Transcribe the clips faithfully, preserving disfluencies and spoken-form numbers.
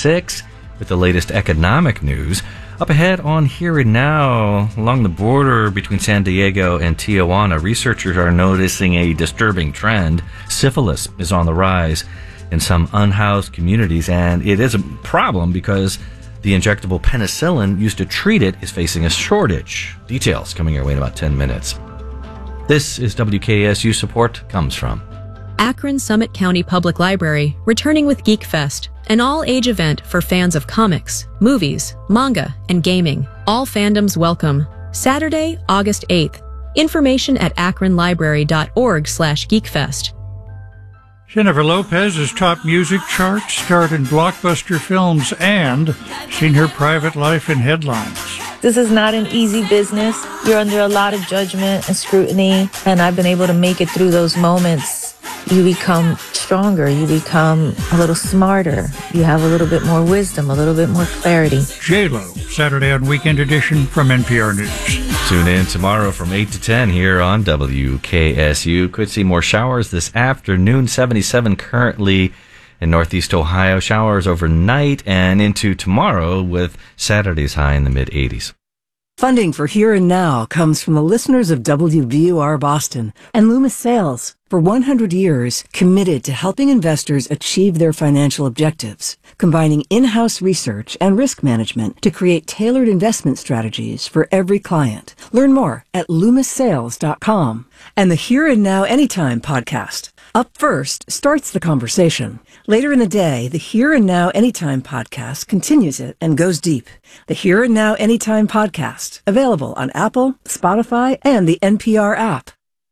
six with the latest economic news. Up ahead on Here and Now, along the border between San Diego and Tijuana, researchers are noticing a disturbing trend. Syphilis is on the rise in some unhoused communities, and it is a problem because the injectable penicillin used to treat it is facing a shortage. Details coming your way in about ten minutes. This is W K S U. Support comes from Akron Summit County Public Library, returning with Geek Fest, an all-age event for fans of comics, movies, manga, and gaming. All fandoms welcome. Saturday, August eighth. Information at akronlibrary.org slash geekfest. Jennifer Lopez's top music charts, starred in blockbuster films, and seen her private life in headlines. This is not an easy business. You're under a lot of judgment and scrutiny, and I've been able to make it through those moments. You become stronger, you become a little smarter, you have a little bit more wisdom, a little bit more clarity. J-Lo, Saturday on Weekend Edition from N P R News. Tune in tomorrow from eight to ten here on W K S U. Could see more showers this afternoon, seventy-seven currently in Northeast Ohio. Showers overnight and into tomorrow with Saturday's high in the mid-eighties. Funding for Here and Now comes from the listeners of W B U R Boston and Loomis Sales. For one hundred years, committed to helping investors achieve their financial objectives, combining in-house research and risk management to create tailored investment strategies for every client. Learn more at loomis sales dot com. And the Here and Now Anytime podcast. Up first starts the conversation. Later in the day, the Here and Now Anytime podcast continues it and goes deep. The Here and Now Anytime podcast, available on Apple, Spotify, and the N P R app.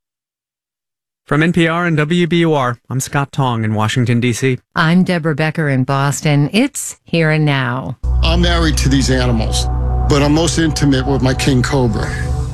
From N P R and W B U R, I'm Scott Tong in Washington, D C I'm Deborah Becker in Boston. It's Here and Now. I'm married to these animals, but I'm most intimate with my king cobra.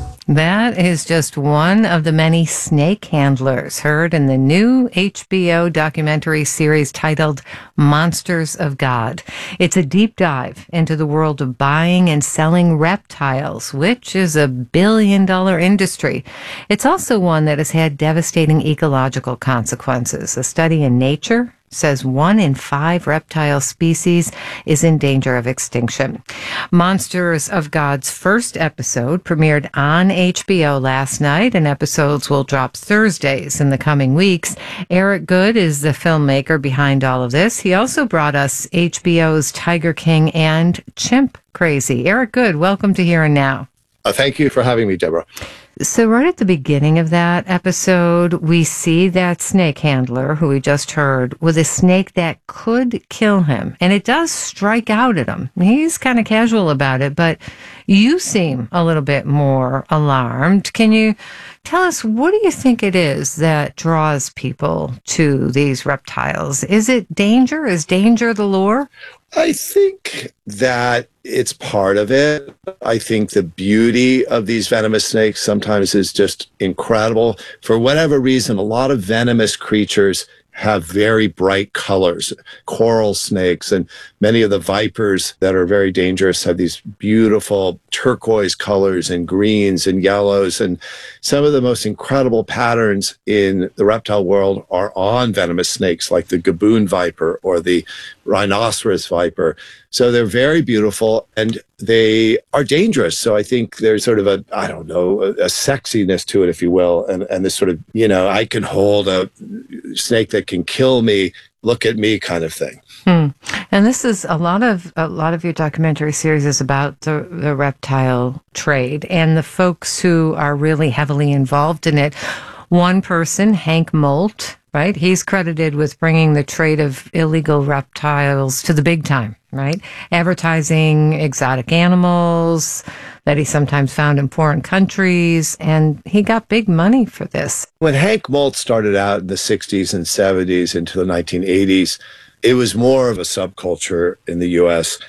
That is just one of the many snake handlers heard in the new H B O documentary series titled Monsters of God. It's a deep dive into the world of buying and selling reptiles, which is a billion dollar industry. It's also one that has had devastating ecological consequences. A study in Nature says one in five reptile species is in danger of extinction. Monsters of God's first episode premiered on H B O last night, and episodes will drop Thursdays in the coming weeks. Eric Goode is the filmmaker behind all of this. He also brought us H B O's Tiger King and Chimp Crazy. Eric Goode, welcome to Here and Now. Uh, thank you for having me, Deborah. So right at the beginning of that episode, we see that snake handler who we just heard with a snake that could kill him. And it does strike out at him. He's kind of casual about it, but you seem a little bit more alarmed. Can you tell us, what do you think it is that draws people to these reptiles? Is it danger? Is danger the lure? I think that it's part of it. I think the beauty of these venomous snakes sometimes is just incredible. For whatever reason, a lot of venomous creatures have very bright colors. Coral snakes and many of the vipers that are very dangerous have these beautiful turquoise colors and greens and yellows. And some of the most incredible patterns in the reptile world are on venomous snakes, like the gaboon viper or the rhinoceros viper. So they're very beautiful and they are dangerous. So I think there's sort of a, I don't know, a, a sexiness to it, if you will. And, and this sort of, you know, I can hold a snake that can kill me, look at me kind of thing. Hmm. And this is a lot of a lot of your documentary series is about the, the reptile trade and the folks who are really heavily involved in it. One person, Hank Molt, right? He's credited with bringing the trade of illegal reptiles to the big time, right? Advertising exotic animals that he sometimes found in foreign countries, and he got big money for this. When Hank Molt started out in the sixties and seventies into the nineteen eighties, it was more of a subculture in the U S.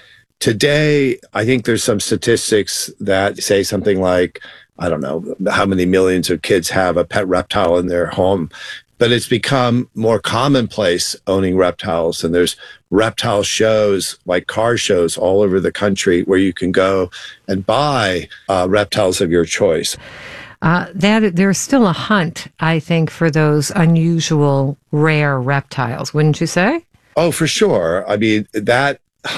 Today, I think there's some statistics that say something like, I don't know how many millions of kids have a pet reptile in their home, but it's become more commonplace owning reptiles. And there's reptile shows, like car shows all over the country where you can go and buy uh, reptiles of your choice. Uh, that there's still a hunt, I think, for those unusual, rare reptiles, wouldn't you say? Oh, for sure. I mean, that